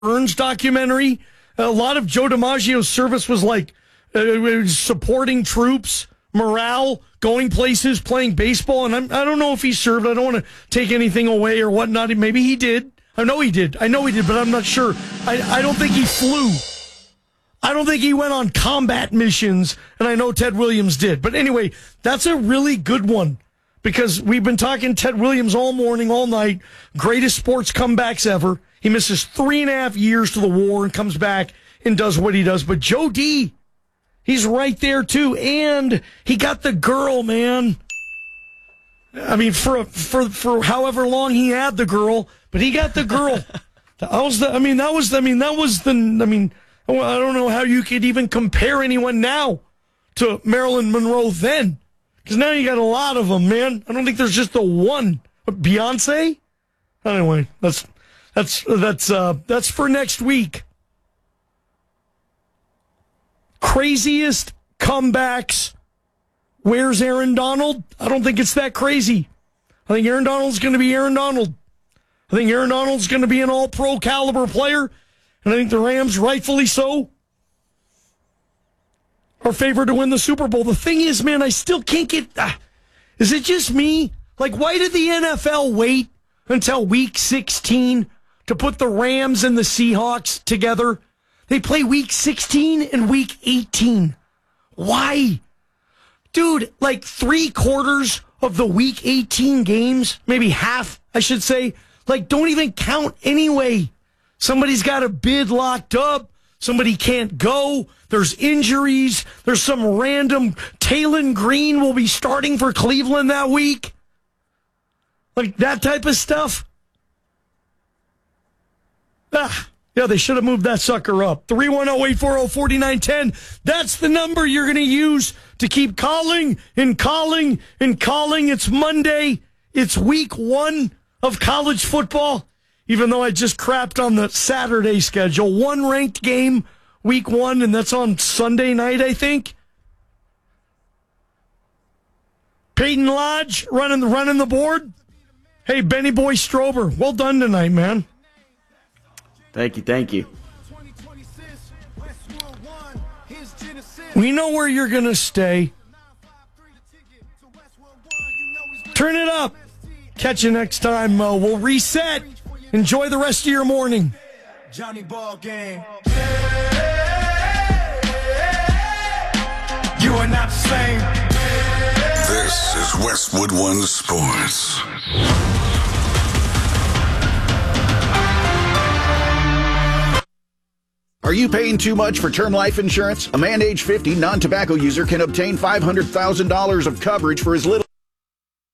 Burns documentary. A lot of Joe DiMaggio's service was like supporting troops, morale, going places, playing baseball. And I don't know if he served. I don't want to take anything away or whatnot. Maybe he did. I know he did, but I'm not sure. I don't think he flew. I don't think he went on combat missions, and I know Ted Williams did. But anyway, that's a really good one because we've been talking Ted Williams all morning, all night. Greatest sports comebacks ever. He misses 3.5 years to the war and comes back and does what he does. But Joe D, he's right there too, and he got the girl, man. I mean, for however long he had the girl, but he got the girl. I don't know how you could even compare anyone now to Marilyn Monroe then, because now you got a lot of them, man. I don't think there's just the one. Beyonce. Anyway, that's for next week. Craziest comebacks. Where's Aaron Donald? I don't think it's that crazy. I think Aaron Donald's going to be Aaron Donald. I think Aaron Donald's going to be an all-pro caliber player. And I think the Rams, rightfully so, are favored to win the Super Bowl. The thing is, man, I still can't get... is it just me? Like, why did the NFL wait until Week 16 to put the Rams and the Seahawks together? They play Week 16 and Week 18. Why? Dude, like 3/4 of the Week 18 games, maybe half, I should say, like, don't even count anyway. Somebody's got a bid locked up. Somebody can't go. There's injuries. There's some random Taylon Green will be starting for Cleveland that week. Like that type of stuff. Yeah, they should have moved that sucker up. 310-840-4910. That's the number you're going to use to keep calling and calling and calling. It's Monday. It's week 1 of college football. Even though I just crapped on the Saturday schedule. One ranked game, week 1, and that's on Sunday night, I think. Peyton Lodge running the board. Hey, Benny Boy Strober, well done tonight, man. Thank you. We know where you're going to stay. Turn it up. Catch you next time. We'll reset. Enjoy the rest of your morning. Johnny Ball Game. You are not the same. This is Westwood One Sports. Are you paying too much for term life insurance? A man age 50, non-tobacco user can obtain $500,000 of coverage for as little